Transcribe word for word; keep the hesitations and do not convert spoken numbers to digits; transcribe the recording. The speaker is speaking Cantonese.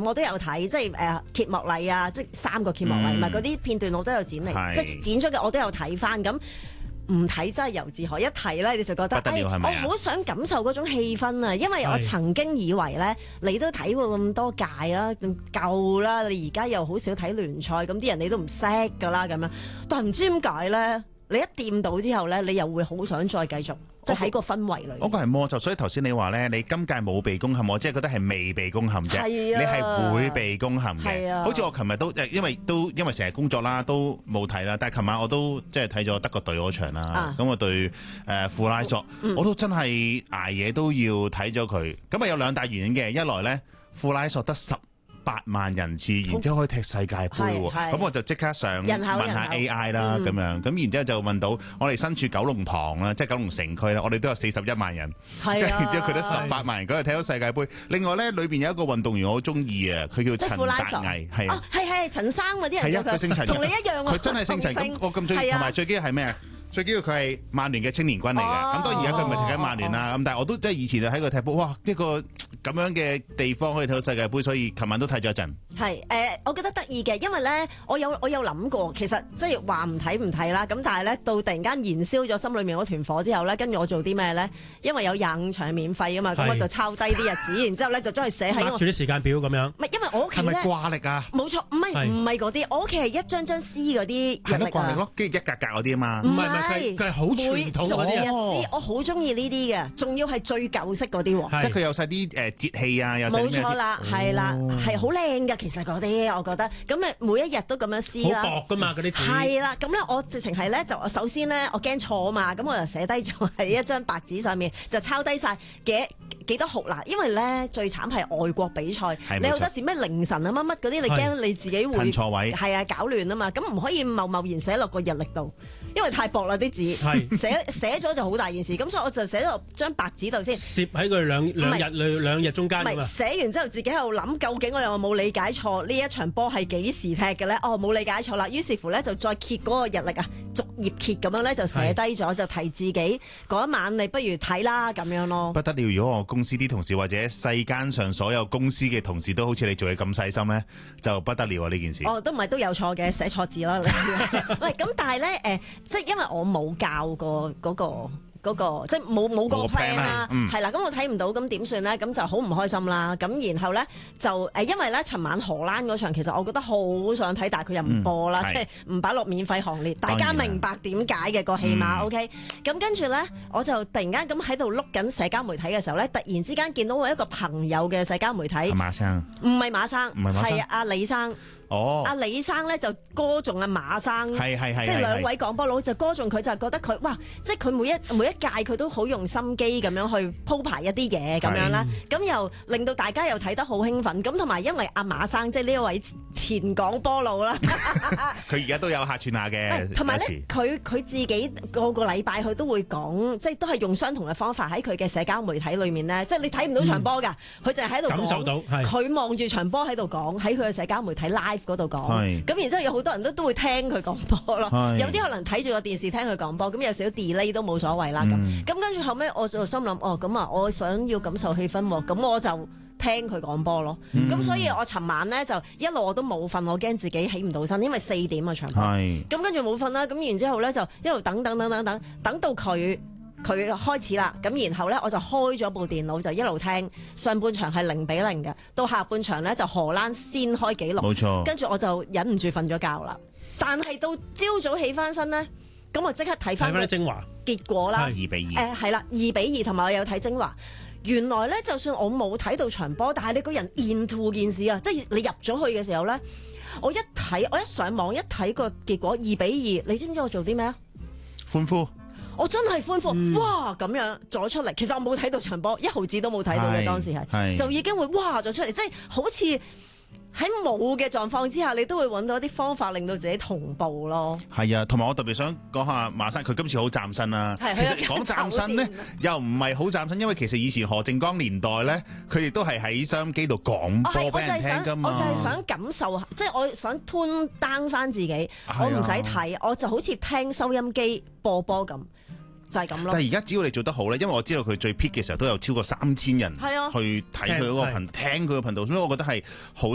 我都有睇，即係誒揭幕禮啊，即係三個揭幕禮嘛，嗰啲片段我都有剪嚟，即係剪出嘅我都有睇翻咁。唔睇真係由自可，一睇咧你就覺得， 哎、我好想感受嗰種氣氛啊！因為我曾經以為咧，你都睇過咁多屆啦，夠啦，你而家又好少睇聯賽，咁啲人你都唔識㗎啦咁樣，但係唔知點解咧，你一掂到之後咧，你又會好想再繼續。即係喺個氛圍裏， 嗰個係魔咒，所以頭先你話咧，你今屆冇被攻陷，我只係覺得係未被攻陷啫。 啊、 你係會被攻陷嘅。 啊、 好似我琴日都因為都因為成日工作啦，都冇睇啦。但係琴晚我都即係睇咗德國隊嗰場啦。咁、啊、我對誒富拉索，嗯、我都真係捱夜都要睇咗佢。咁啊有兩大原因嘅，一來咧富拉索得十八萬人次，然之後可以踢世界盃喎，咁我就即刻上問下 A I 啦，咁樣咁然之後就問到我哋身處九龍塘啦，即係九龍城區啦，我哋都有四十一萬人，然之後佢得十八萬人嗰日睇到世界盃。另外咧，裏邊有一個運動員我好中意啊，佢叫陳達毅，係啊， 係係陳生嗰啲人， 係啊，佢姓陳， 同你一樣， 佢真係姓陳。咁我咁中意，同埋最緊要係咩啊？最緊要佢係曼聯嘅青年軍嚟嘅，咁、哦、當然而家佢唔係踢緊曼聯啦，咁、哦、但係我都即係以前喺佢踢波，哇！一個咁樣嘅地方可以睇到世界盃，所以琴晚都睇咗一陣。 係誒、呃，我覺得得意嘅，因為咧，我有我有諗過，其實即係話唔睇唔睇啦，咁但係咧，到突然間燃燒咗心裏面嗰團火之後咧，跟住我做啲咩咧？因為有廿五場免費啊嘛，咁我就抄低啲日子，然之後咧就將佢寫喺我。 住啲時間表咁樣。 唔係，因為我屋企咧。係咪掛曆啊？ 冇錯，唔係唔係嗰啲，我屋企係一張張撕嗰啲。 係咯，掛曆咯，跟住一格格嗰啲啊嘛。 唔係， 佢係好傳統嗰啲。 哦、我好中意呢啲嘅，仲要係最舊式嗰啲喎。 即係佢有晒啲誒節氣啊，有晒冇錯啦，係啦，係好靚㗎。其實嗰啲我覺得，咁誒每一日都咁樣撕啦。 好薄㗎嘛，嗰啲紙。 係啦，咁咧我直情係咧就首先咧我驚錯啊嘛，咁我就寫低咗喺一張白紙上面，就抄低晒幾幾多號啦。因為咧最慘係外國比賽，你好多時咩凌晨啊乜乜嗰啲，你驚你自己會噴錯位， 係啊搞亂啊嘛，咁唔可以貿貿然寫落個日曆度。因為太薄啦啲紙，寫寫咗就好大件事，咁所以我就寫咗張白紙度先， 攝喺佢兩兩日兩兩日中間。 唔係寫完之後自己喺度諗，究竟我有冇理解錯呢一場波係幾時踢嘅咧？哦，冇理解錯啦。於是乎咧就再揭嗰個日曆啊，逐頁揭咁樣咧就寫低咗，就提自己嗰一晚你不如睇啦咁樣咯。不得了！如果我公司啲同事或者世間上所有公司嘅同事都好似你做嘢咁細心咧，就不得了啊！呢件事。哦， 都唔係都有錯嘅，寫錯字啦。喂，咁但係咧誒。即係因為我冇教過嗰、嗰個嗰、嗰個，即係冇冇個 plan 啦，係啦，咁、嗯、我睇唔到，咁點算咧？咁就好唔開心啦。咁然後咧就誒，因為咧尋晚荷蘭嗰場，其實我覺得好想睇，但係佢又唔播啦，嗯、即係唔擺落免費行列。大家明白點解嘅個戲碼 OK？咁跟住咧，我就突然間咁喺度碌緊社交媒體嘅時候咧，突然之間見到我一個朋友嘅社交媒體， 馬生， 唔係馬生，係阿李生。 哦， 阿李生咧就歌頌阿馬生， 係係係， 即係兩位廣播佬就歌頌佢，就覺得佢哇，即係佢每一每一屆佢都好用心機咁樣去鋪排一啲嘢咁樣啦，咁又令到大家又睇得好興奮，咁同埋因為阿馬生即係呢一位前廣播佬啦， 佢而家都有客串下嘅， 同埋咧佢佢自己個個禮拜佢都會講，即係都係用相同嘅方法喺佢嘅社交媒體裏面咧，即係你睇唔到場波㗎，佢就係喺度感受到， 佢望住場波喺度講，喺佢嘅社交媒體 live 嗰度講，咁然之後有好多人都都會聽佢講波咯，有啲可能睇住個電視聽佢講波，咁有少少 delay 都冇所謂啦。咁咁跟住後尾我就心諗，哦咁啊，我想要感受氣氛喎，咁我就聽佢講波咯。咁、嗯、所以我尋晚咧就一路我都冇瞓，我驚自己起唔到身，因為四點啊場波。咁跟住冇瞓啦，咁然之後咧就一路等等等等等，等到佢。佢開始啦，咁然後咧我就開咗部電腦就一路聽，上半場係零比零嘅，到下半場咧就荷蘭先開紀錄，冇錯，跟住我就忍唔住瞓咗覺啦。但係到朝早起翻身咧，咁我即刻睇翻啲精華結果啦，二比二，誒係啦，二比二，同埋我有睇精華。原來咧就算我冇睇到場波，但係你個人 into 件事啊，即係你入咗去嘅時候咧，我一睇我一上網一睇個結果二比二，你知唔知我做啲咩啊？歡呼！我真係歡呼，嗯、哇咁樣咗出嚟。其實我冇睇到場波，一毫子都冇睇到嘅。當時係就已經會哇咗出嚟，即係好似喺冇嘅狀況之下，你都會揾到一啲方法令到自己同步咯。係啊，同埋我特別想講下馬生，佢今次好嶄新啦。其實講嶄新呢，又唔係好嶄新，因為其實以前何靖江年代咧，佢亦都係喺收音機度講波俾人聽㗎嘛。我就係想，想感受，即係我想 tune down 翻自己，我唔使睇，我就好似聽收音機播波咁。就係咁咯。但係而家只要你做得好咧，因為我知道佢最 peak 嘅時候都有超過三千人去睇佢嗰個頻聽佢個頻道，所以我覺得係好